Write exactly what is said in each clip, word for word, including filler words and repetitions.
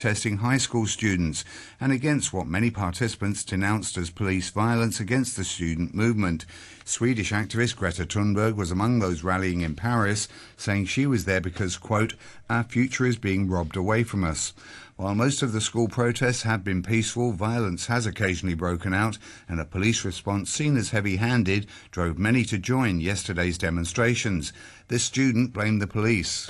Testing high school students and against what many participants denounced as police violence against the student movement. Swedish activist Greta Thunberg was among those rallying in Paris, saying she was there because, quote, our future is being robbed away from us. While most of the school protests have been peaceful, violence has occasionally broken out, and a police response seen as heavy-handed drove many to join yesterday's demonstrations. This student blamed the police.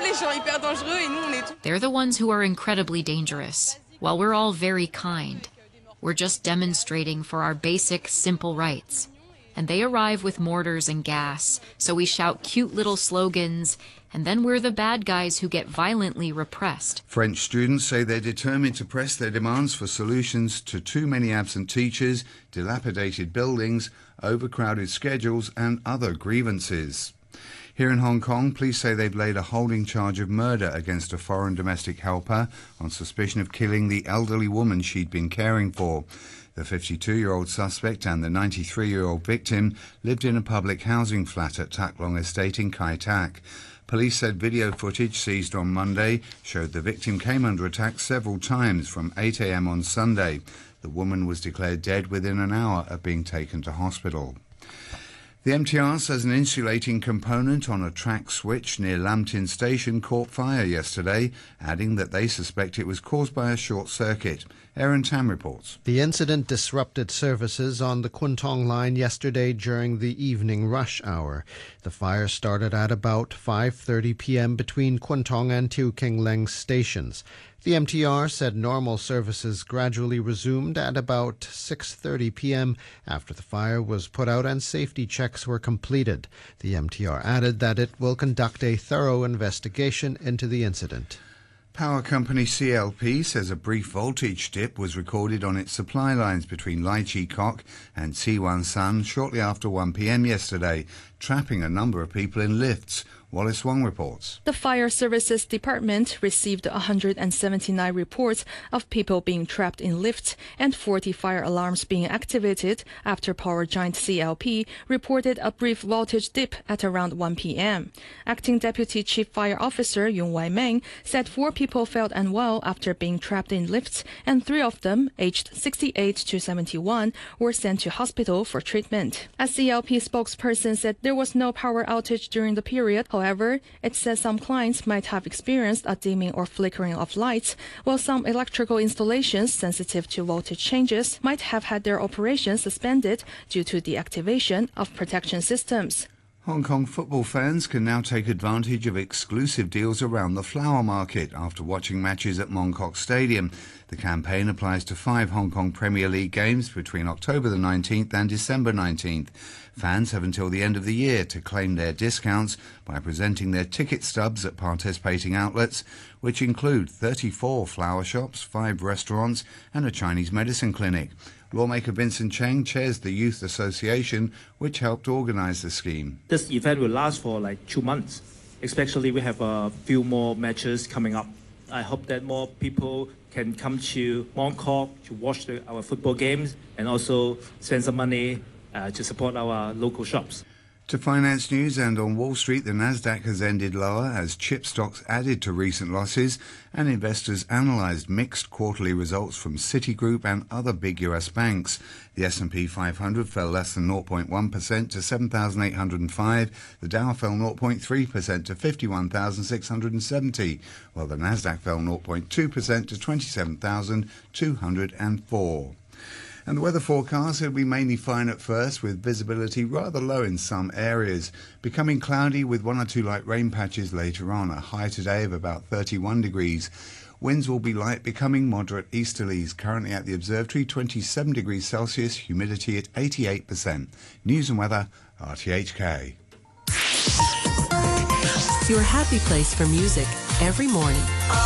They're the ones who are incredibly dangerous, while we're all very kind. We're just demonstrating for our basic, simple rights. And they arrive with mortars and gas, so we shout cute little slogans, and then we're the bad guys who get violently repressed. French students say they're determined to press their demands for solutions to too many absent teachers, dilapidated buildings, overcrowded schedules, and other grievances. Here in Hong Kong, police say they've laid a holding charge of murder against a foreign domestic helper on suspicion of killing the elderly woman she'd been caring for. The fifty-two-year-old suspect and the ninety-three-year-old victim lived in a public housing flat at Tak Long Estate in Kai Tak. Police said video footage seized on Monday showed the victim came under attack several times from eight a m on Sunday. The woman was declared dead within an hour of being taken to hospital. The M T R says an insulating component on a track switch near Lam Tin Station caught fire yesterday, adding that they suspect it was caused by a short circuit. Aaron Tam reports. The incident disrupted services on the Kwun Tong line yesterday during the evening rush hour. The fire started at about five thirty p m between Kwun Tong and Tiu Keng Leng stations. The M T R said normal services gradually resumed at about six thirty p m after the fire was put out and safety checks were completed. The M T R added that it will conduct a thorough investigation into the incident. Power company C L P says a brief voltage dip was recorded on its supply lines between Lai Chi Kok and Tsi Wan San shortly after one p m yesterday, trapping a number of people in lifts. Wallace Wong reports. The Fire Services Department received one hundred seventy-nine reports of people being trapped in lifts and forty fire alarms being activated after power giant C L P reported a brief voltage dip at around one p m Acting Deputy Chief Fire Officer Yung Wai Meng said four people felt unwell after being trapped in lifts, and three of them, aged sixty-eight to seventy-one, were sent to hospital for treatment. A C L P spokesperson said there was no power outage during the period. However, it says some clients might have experienced a dimming or flickering of lights, while some electrical installations sensitive to voltage changes might have had their operations suspended due to the activation of protection systems. Hong Kong football fans can now take advantage of exclusive deals around the flower market after watching matches at Mong Kok Stadium. The campaign applies to five Hong Kong Premier League games between October the nineteenth and December nineteenth. Fans have until the end of the year to claim their discounts by presenting their ticket stubs at participating outlets, which include thirty-four flower shops, five restaurants and a Chinese medicine clinic. Lawmaker Vincent Cheng chairs the Youth Association, which helped organise the scheme. This event will last for like two months. Especially we have a few more matches coming up. I hope that more people can come to Mong Kok to watch the, our football games and also spend some money uh, to support our local shops. To finance news, and on Wall Street, the Nasdaq has ended lower as chip stocks added to recent losses, and investors analysed mixed quarterly results from Citigroup and other big U S banks. The S and P five hundred fell less than zero point one percent to seven thousand eight hundred five. The Dow fell zero point three percent to fifty-one thousand six hundred seventy, while the Nasdaq fell zero point two percent to twenty-seven thousand two hundred four. And the weather forecast, it'll be mainly fine at first, with visibility rather low in some areas, becoming cloudy with one or two light rain patches later on. A high today of about thirty-one degrees. Winds will be light, becoming moderate easterlies. Currently at the observatory, twenty-seven degrees Celsius, humidity at eighty-eight percent. News and weather, R T H K. Your happy place for music every morning.